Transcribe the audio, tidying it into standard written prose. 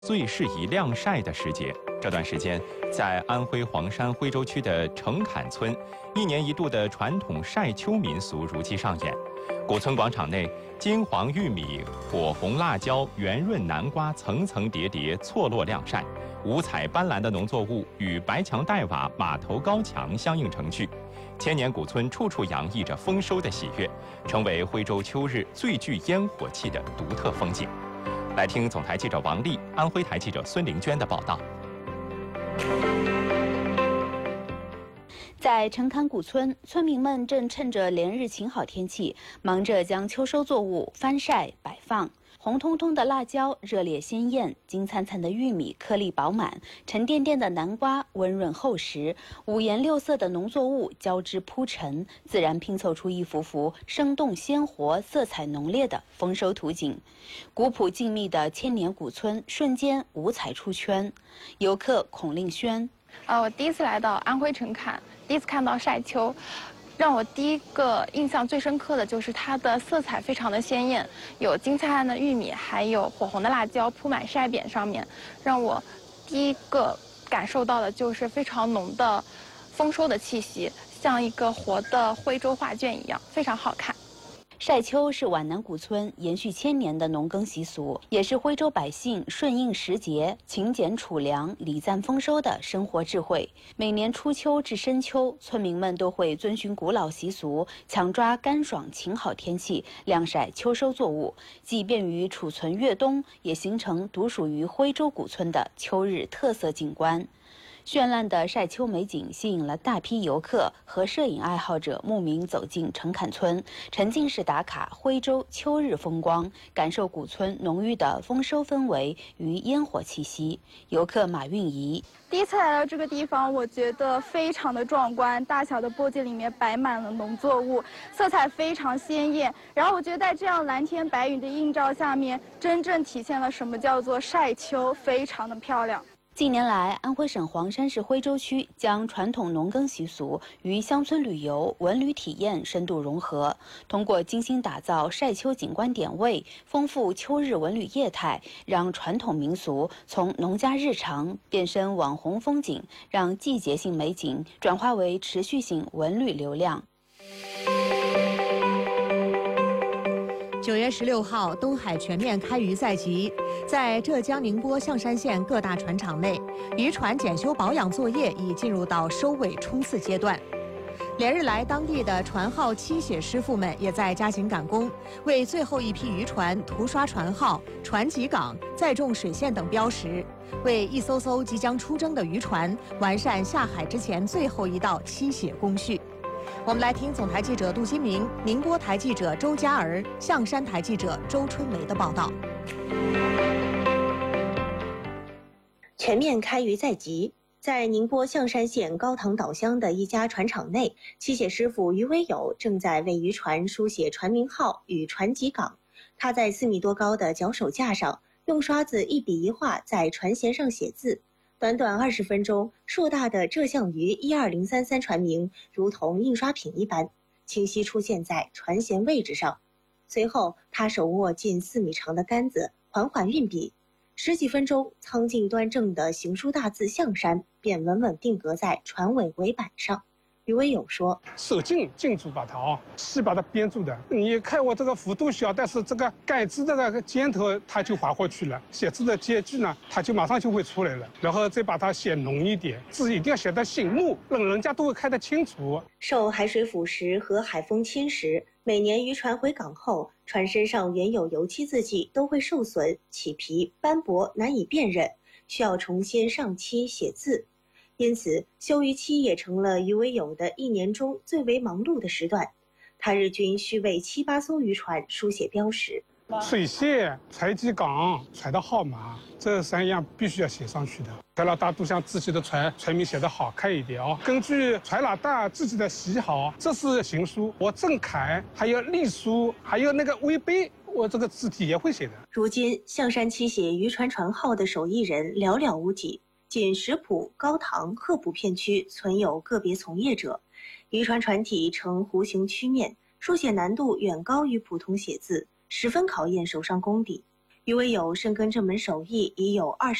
最适宜晾晒的时节。这段时间，在安徽黄山徽州区的城坎村，一年一度的传统晒秋民俗如期上演。古村广场内，金黄玉米、火红辣椒、圆润南瓜层层叠叠错落晾晒，五彩斑斓的农作物与白墙黛瓦、码头高墙相映成趣。千年古村处处洋溢着丰收的喜悦，成为徽州秋日最具烟火气的独特风景。来听总台记者王丽、安徽台记者孙玲娟的报道。 在城坎古村，村民们正趁着连日晴好天气，忙着将秋收作物翻晒摆放。红彤彤的辣椒热烈鲜艳，金灿灿的玉米颗粒饱满，沉甸甸的南瓜温润厚实，五颜六色的农作物交织铺陈，自然拼凑出一幅幅生动鲜活、色彩浓烈的丰收图景。古朴静谧的千年古村瞬间五彩出圈。游客孔令轩， 我第一次来到安徽城坎，第一次看到晒秋。让我第一个印象最深刻的就是它的色彩非常的鲜艳，有金灿灿的玉米，还有火红的辣椒铺满晒匾上面。让我第一个感受到的就是非常浓的丰收的气息，像一个活的徽州画卷一样，非常好看。 晒秋是皖南古村延续千年的农耕习俗，也是徽州百姓顺应时节、勤俭储粮、礼赞丰收的生活智慧。每年初秋至深秋，村民们都会遵循古老习俗，抢抓干爽晴好天气，晾晒秋收作物，既便于储存越冬，也形成独属于徽州古村的秋日特色景观。绚烂的晒秋美景吸引了大批游客和摄影爱好者慕名走进城坎村，沉浸式打卡徽州秋日风光，感受古村浓郁的丰收氛围与烟火气息。游客马韵仪， 第一次来到这个地方，我觉得非常的壮观，大小的簸箕里面摆满了农作物，色彩非常鲜艳。然后我觉得在这样蓝天白云的映照下面，真正体现了什么叫做晒秋，非常的漂亮。 近年来，安徽省黄山市徽州区将传统农耕习俗与乡村旅游、文旅体验深度融合，通过精心打造晒秋景观点位，丰富秋日文旅业态，让传统民俗从农家日常变身网红风景，让季节性美景转化为持续性文旅流量。 9月16号，东海全面开渔在即，在浙江宁波象山县各大船厂内，渔船检修保养作业已进入到收尾冲刺阶段。连日来，当地的船号漆写师傅们也在加紧赶工，为最后一批渔船涂刷船号、船籍港、载重水线等标识，为一艘艘即将出征的渔船完善下海之前最后一道漆写工序。我们来听总台记者杜金明、宁波台记者周佳儿、象山台记者周春梅的报道。 全面开渔在即，在宁波象山县高塘岛乡的一家船厂内，漆写师傅于维友正在为渔船书写船名号与船籍港。他在4米多高的脚手架上，用刷子一笔一画在船舷上写字。短短20分钟，硕大的浙项渝12033船名如同印刷品一般，清晰出现在船舷位置上。随后，他手握近4米长的杆子，缓缓运笔。10几分钟，苍劲端正的行书大字“象山”便稳稳定格在船尾尾板上。于维友说：“ 手劲住把它细把它编住的。你看我这个幅度小，但是这个杆子的那个尖头它就滑过去了，写字的间距呢，它就马上就会出来了。然后再把它写浓一点，字一定要写得醒目，让人家都会看得清楚。” 受海水腐蚀和海风侵蚀，每年渔船回港后，船身上原有油漆字迹都会受损、起皮、斑驳，难以辨认，需要重新上漆写字。因此，修渔期也成了于维友的1年中最为忙碌的时段。他日均需为7、8艘渔船书写标识。 水线、船籍港、船的号码，这3样必须要写上去的。船老大都想自己的船名写得好看一点根据船老大自己的喜好，这是行书，我正楷，还有隶书，还有那个微碑，我这个字体也会写的。 如今，象山漆写渔船船号的手艺人寥寥无几。仅石浦、高塘、鹤浦片区存有个别从业者，渔船船体呈弧形曲面，书写难度远高于普通写字，十分考验手上功底。 余维友深耕这门手艺已有20